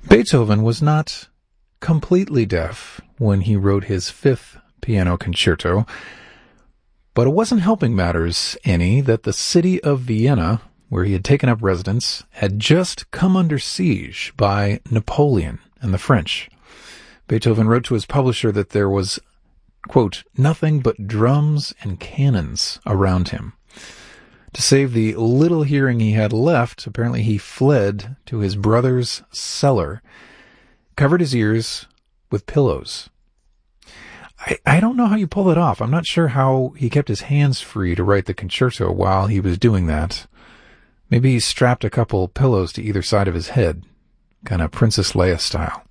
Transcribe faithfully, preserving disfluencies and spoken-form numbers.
Beethoven was not completely deaf when he wrote his fifth piano concerto, but it wasn't helping matters any that the city of Vienna, where he had taken up residence, had just come under siege by Napoleon and the French. Beethoven wrote to his publisher that there was, quote, nothing but drums and cannons around him. To save the little hearing he had left, apparently he fled to his brother's cellar, covered his ears with pillows. I, I don't know how you pull that off. I'm not sure how he kept his hands free to write the concerto while he was doing that. Maybe he strapped a couple pillows to either side of his head, kind of Princess Leia style.